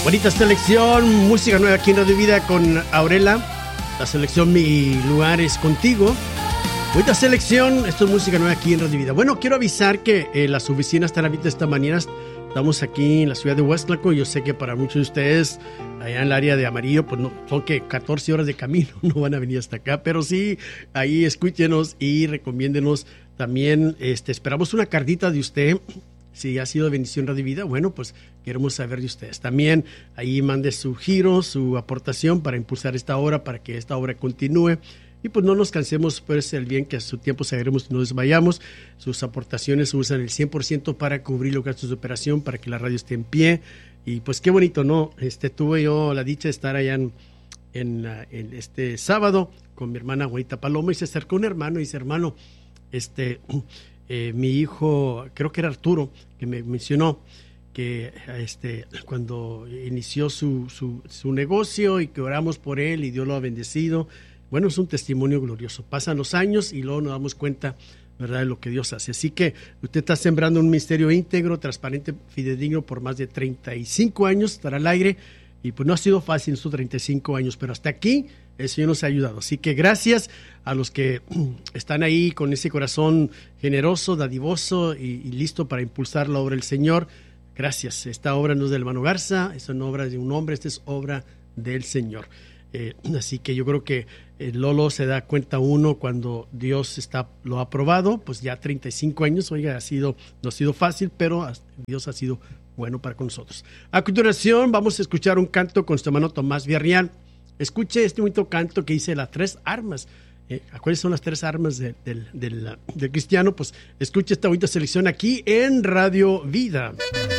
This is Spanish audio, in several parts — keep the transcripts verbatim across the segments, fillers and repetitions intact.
Bonita selección, música nueva aquí en Radio Vida con Aurela. La selección Mi Lugar es Contigo. Bonita selección, esto es música nueva aquí en Radio Vida. Bueno, quiero avisar que eh, las oficinas están abiertas esta mañana. Estamos aquí en la ciudad de Huastlaco. Yo sé que para muchos de ustedes, allá en el área de Amarillo, pues no, son que catorce horas de camino, no van a venir hasta acá. Pero sí, ahí escúchenos y recomiéndenos también. Este, esperamos una cartita de usted. Si ha sido bendición Radio Vida, bueno, pues queremos saber de ustedes. También ahí mande su giro, su aportación para impulsar esta obra, para que esta obra continúe. Y pues no nos cansemos, pues el bien que a su tiempo saberemos y no desmayamos. Sus aportaciones usan el cien por ciento para cubrir los gastos de operación, para que la radio esté en pie. Y pues qué bonito, ¿no? Este, tuve yo la dicha de estar allá en, en, en este sábado con mi hermana Juanita Paloma y se acercó un hermano y dice, hermano, este... Eh, mi hijo, creo que era Arturo, que me mencionó que este, cuando inició su, su, su negocio y que oramos por él y Dios lo ha bendecido. Bueno, es un testimonio glorioso. Pasan los años y luego nos damos cuenta, ¿verdad?, de lo que Dios hace. Así que usted está sembrando un ministerio íntegro, transparente, fidedigno por más de treinta y cinco años, estará al aire. Y pues no ha sido fácil estos treinta y cinco años, pero hasta aquí el Señor nos ha ayudado. Así que gracias a los que están ahí con ese corazón generoso, dadivoso y, y listo para impulsar la obra del Señor. Gracias. Esta obra no es del hermano Garza, esta no es obra de un hombre, esta es obra del Señor. Eh, así que yo creo que eh, Lolo se da cuenta uno cuando Dios está, lo ha aprobado, pues ya treinta y cinco años, oiga, ha sido, no ha sido fácil, pero Dios ha sido bueno para con nosotros. A continuación vamos a escuchar un canto con nuestro hermano Tomás Villarreal. Escuche este bonito canto que dice las tres armas. Eh, ¿Cuáles son las tres armas de, de, de, de, del cristiano? Pues escuche esta bonita selección aquí en Radio Vida.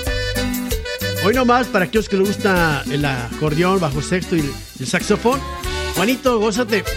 Hoy nomás, para aquellos que les gusta el acordeón, bajo sexto y el, el saxofón, Juanito, gózate.